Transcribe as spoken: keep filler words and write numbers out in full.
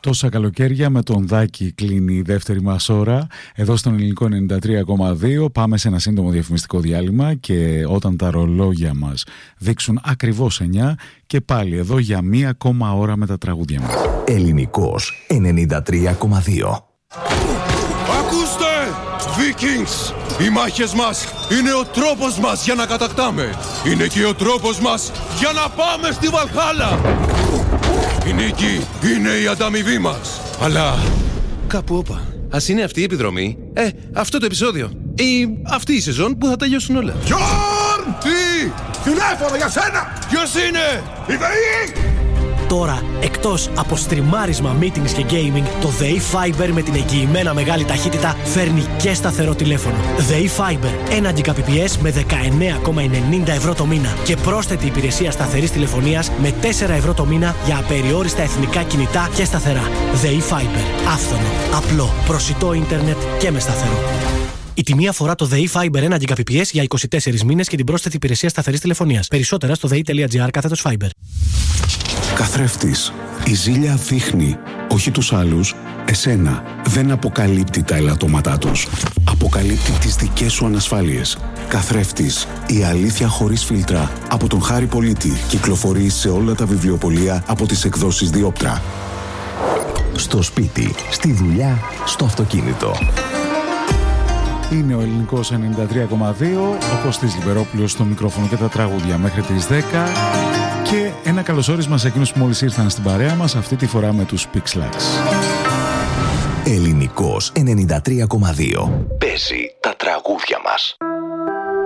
Τόσα καλοκαίρια με τον Δάκη κλείνει η δεύτερη μας ώρα εδώ στον Ελληνικό ενενήντα τρία κόμμα δύο. Πάμε σε ένα σύντομο διαφημιστικό διάλειμμα και όταν τα ρολόγια μας δείξουν ακριβώς εννιά και πάλι εδώ για μία ακόμα ώρα με τα τραγούδια μας. Ελληνικός ενενήντα τρία κόμμα δύο. Ακούστε! Vikings! Οι μάχες μας είναι ο τρόπος μας για να κατακτάμε. Είναι και ο τρόπος μας για να πάμε στη Βαλχάλα. Η νίκη είναι η ανταμοιβή μας. Αλλά κάπου όπα. Ας είναι αυτή η επιδρομή. Ε, αυτό το επεισόδιο. Ή αυτή η σεζόν που θα τελειώσουν όλα. Γιόρν! Τι! Τηλέφωνο για σένα! Ποιος είναι? Η ΔΕΗ! Τώρα, εκτός από στριμάρισμα, meetings και gaming, το ΔΕΗ Fiber με την εγγυημένα μεγάλη ταχύτητα φέρνει και σταθερό τηλέφωνο. ΔΕΗ Fiber, ένα Gbps με δεκαεννέα κόμμα ενενήντα ευρώ το μήνα και πρόσθετη υπηρεσία σταθερής τηλεφωνίας με τέσσερα ευρώ το μήνα για απεριόριστα εθνικά κινητά και σταθερά. ΔΕΗ Fiber, άφθονο, απλό, προσιτό ίντερνετ και με σταθερό. Η τιμή αφορά το ΔΕΗ Fiber ένα Gbps για είκοσι τέσσερις μήνες και την πρόσθετη υπηρεσία σταθερής τηλεφωνίας. Περισσότερα στο δei.gr κάθετος Fiber. Καθρέφτης. Η ζήλια δείχνει, όχι τους άλλους, εσένα. Δεν αποκαλύπτει τα ελαττώματά τους. Αποκαλύπτει τις δικές σου ανασφάλειες. Καθρέφτης. Η αλήθεια χωρίς φίλτρα. Από τον Χάρη Πολίτη. Κυκλοφορεί σε όλα τα βιβλιοπωλεία από τις εκδόσεις Διόπτρα. Στο σπίτι, στη δουλειά, στο αυτοκίνητο. Είναι ο Ελληνικός ενενήντα τρία κόμμα δύο, ο Κωστής Λιμπερόπουλος στο μικρόφωνο και τα τραγούδια μέχρι τις δέκα και ένα καλωσόρισμα σε εκείνους που μόλις ήρθαν στην παρέα μας, αυτή τη φορά με τους Pixlax. Ελληνικός ενενήντα τρία κόμμα δύο. Παίζει τα τραγούδια μας.